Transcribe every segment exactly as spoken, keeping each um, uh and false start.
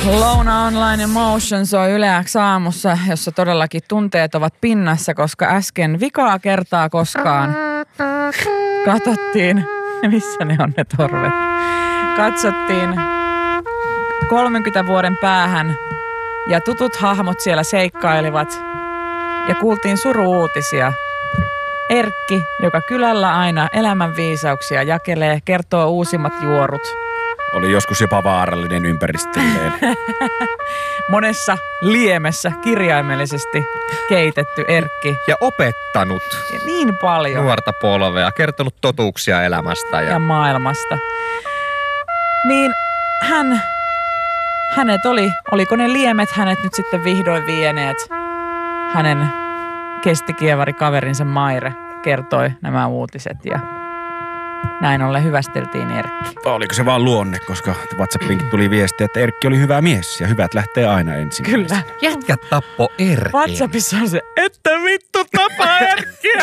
Louna Online Emotion soi Yle X aamussa, jossa todellakin tunteet ovat pinnassa, koska äsken vikaa kertaa koskaan katsottiin, missä ne on ne torvet, katsottiin kolmenkymmenen vuoden päähän ja tutut hahmot siellä seikkailivat ja kuultiin suru-uutisia. Erkki, joka kylällä aina elämänviisauksia jakelee, kertoo uusimmat juorut. Oli joskus jopa vaarallinen ympäristölleen. Monessa liemessä kirjaimellisesti keitetty Erkki. Ja opettanut. Ja niin paljon. Nuorta polvea, kertonut totuuksia elämästä. Ja, ja maailmasta. Niin hän, hänet oli, oliko ne liemet hänet nyt sitten vihdoin vieneet. Hänen kestikievari kaverinsa Maire kertoi nämä uutiset ja näin ollen hyvästeltiin Erkki. Oliko se vaan luonne, koska WhatsAppiinkin tuli viestiä, että Erkki oli hyvä mies ja hyvät lähtee aina ensimmäisenä. Kyllä. Jätkät tappo Erkin. WhatsAppissa on se, että vittu tapaa Erkkiä.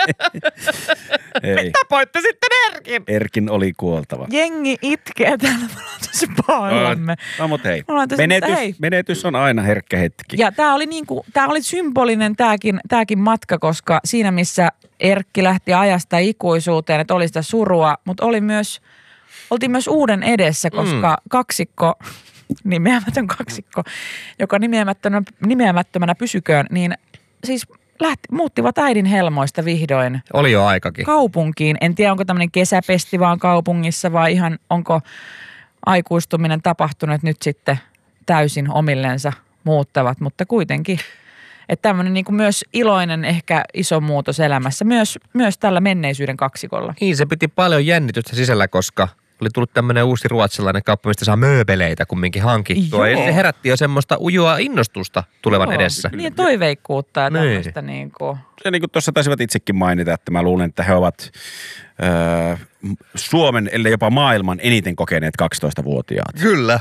Ei. Tapoitte sitten Erkin. Erkin oli kuoltava. Jengi itkee täällä, me ollaan tosi pahoillamme. No mut hei, tosi, menetys, hei. menetys on aina herkkä hetki. Ja tää oli, niinku, tää oli symbolinen tääkin, tääkin matka, koska siinä missä Erkki lähti ajasta ikuisuuteen, että oli sitä surua, mutta oli myös, oltiin myös uuden edessä, koska mm. kaksikko, nimeämätön kaksikko, joka nimeämättömänä, nimeämättömänä pysyköön, niin siis lähti, muuttivat äidin helmoista vihdoin. Oli jo aikakin. Kaupunkiin. En tiedä, onko tämmöinen kesäpesti vaan kaupungissa vai ihan onko aikuistuminen tapahtunut nyt sitten täysin omillensa muuttavat, mutta kuitenkin. Että tämmöinen niin kuin myös iloinen ehkä iso muutos elämässä, myös, myös tällä menneisyyden kaksikolla. Niin, se piti paljon jännitystä sisällä, koska oli tullut tämmöinen uusi ruotsalainen kauppa, mistä saa mööbeleitä kumminkin hankittua. Joo. Ja se herätti jo semmoista ujoa innostusta tulevan Joo. edessä. Niin, toiveikkuutta ja tämmöistä niin. niin kuin. Se niin kuin tuossa taisivat itsekin mainita, että mä luulen, että he ovat öö, Suomen, ellei jopa maailman eniten kokeneet kaksitoistavuotiaat. Kyllä.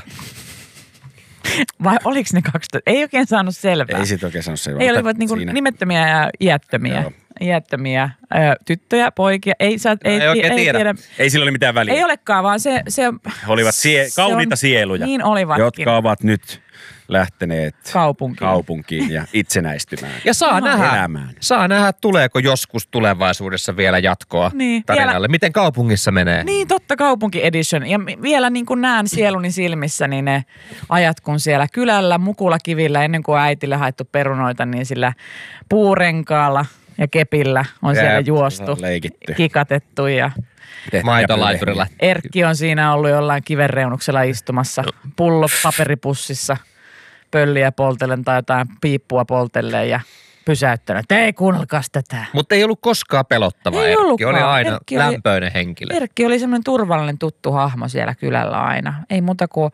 Vai oliko ne kaksitoista? Ei oikein saanut selvää. Ei siitä oikein saanut selvää. Ei olivat niin kuin nimettömiä ja iättömiä. Joo. Iättömiä ö, tyttöjä, poikia. Ei, sä, ei, ei oikein ei, tiedä. tiedä. Ei sillä ole mitään väliä. Ei olekaan, vaan se... se He olivat sie, kauniita on, sieluja, niin olivatkin. jotka ovat nyt lähteneet kaupunkiin, kaupunkiin ja itsenäistymään. Ja saa no, nähdä, elämään. saa nähdä, tuleeko joskus tulevaisuudessa vielä jatkoa niin, tarinalle. vielä, Miten kaupungissa menee? Niin, totta, kaupunki edition. Ja vielä niin kuin näen sieluni silmissä, niin ne ajat, kun siellä kylällä, mukulakivillä, ennen kuin äitille haettu perunoita, niin sillä puurenkaalla ja kepillä on ja siellä juostu, leikitty. Kikatettu ja... Maitolaiturilla. Erkki on siinä ollut jollain kivenreunuksella istumassa, pullo paperipussissa, pölliä poltellen tai jotain piippua poltellen ja pysäyttänyt. Ei kuunnelkaas tätä. Mutta ei ollut koskaan pelottava ei Erkki. Oli aina Erkki oli, lämpöinen henkilö. Erkki oli semmoinen turvallinen tuttu hahmo siellä kylällä aina. Ei muuta kuin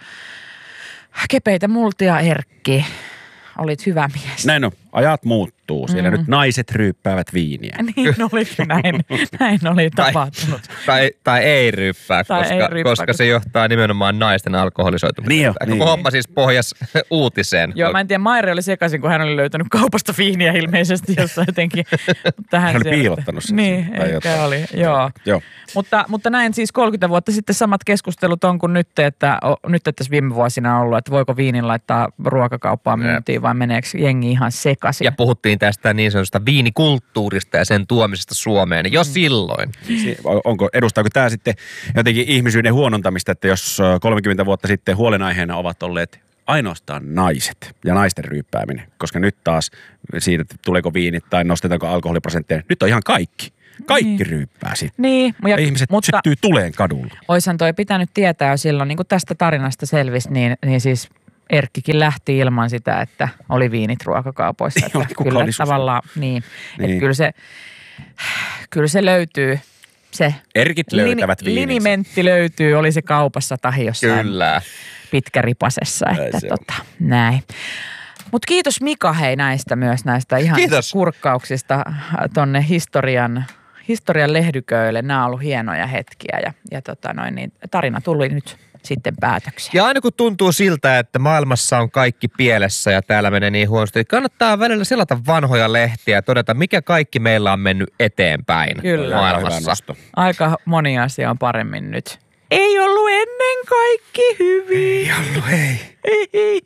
kepeitä multia Erkki. Olit hyvä mies. Näin on. Ajat muuttuu. Siellä mm. nyt naiset ryyppäävät viiniä. Niin oli, näin, näin oli tapahtunut. Tai, tai, tai ei ryyppää, tai koska, ei ryyppää, koska se johtaa nimenomaan naisten alkoholisoitumiseen. Niin jo, Koko niin. homma siis pohjas uutiseen. Joo, mä en tiedä, Maire oli sekaisin, kun hän oli löytänyt kaupasta viiniä ilmeisesti jossain jotenkin. Hän oli piilottanut sen. Niin, ehkä jotain. Oli, joo. joo. Mutta, mutta näin siis kolmekymmentä vuotta sitten samat keskustelut on kuin nyt, että nyt tässä viime vuosina on ollut, että voiko viinin laittaa ruokakauppaan myyntiin vai meneekö jengi ihan sekaisin. Ja puhuttiin tästä niin sanotusta viinikulttuurista ja sen tuomisesta Suomeen jo mm. silloin. Onko, edustaako tämä sitten jotenkin ihmisyyden huonontamista, että jos kolmekymmentä vuotta sitten huolenaiheena ovat olleet ainoastaan naiset ja naisten ryyppääminen, koska nyt taas siitä, että tuleeko viinit tai nostetaanko alkoholiprosentteja, nyt on ihan kaikki. Kaikki niin. ryyppää sitten. Niin. Ja, ja ihmiset mutta, syttyy tuleen kadulla. Oishan toi pitänyt tietää jo silloin, niin kuin tästä tarinasta selvisi, niin, niin siis Erkkikin lähti ilman sitä, että oli viinit ruokakaupoissa. Että kyllä tavallaan, niin, niin. Että kyllä se, kyllä se löytyy. Se Erkit löytävät lin, viininsä. Linimentti löytyy, oli se kaupassa tai jossain kyllä. pitkäripasessa. Että tota, näin. Mutta kiitos Mika hei näistä myös näistä ihan kiitos. kurkkauksista tonne historian, historian lehdyköille. Nämä on ollut hienoja hetkiä ja, ja tota noin, niin tarina tuli nyt sitten päätöksiä. Ja aina kun tuntuu siltä, että maailmassa on kaikki pielessä ja täällä menee niin huonosti, kannattaa välillä selata vanhoja lehtiä ja todeta, mikä kaikki meillä on mennyt eteenpäin Kyllä. maailmassa. Aika moni asia on paremmin nyt Ei ollut ennen kaikki hyvin. Ei ollut, ei. Ei.